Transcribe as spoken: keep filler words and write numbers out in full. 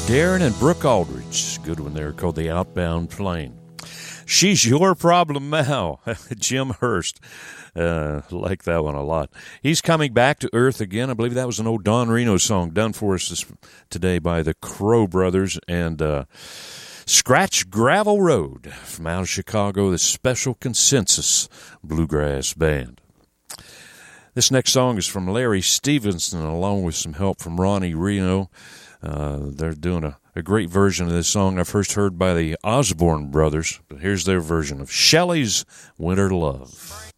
Darren and Brooke Aldridge, good one there, called The Outbound Plane. She's Your Problem Now, Jim Hurst. Uh, like that one a lot. He's coming back to earth again. I believe that was an old Don Reno song done for us this, today by the Crow Brothers and uh, Scratch Gravel Road from out of Chicago, the Special Consensus Bluegrass Band. This next song is from Larry Stevenson along with some help from Ronnie Reno. Uh, they're doing a, a great version of this song I first heard by the Osborne Brothers, but here's their version of Shelley's Winter Love.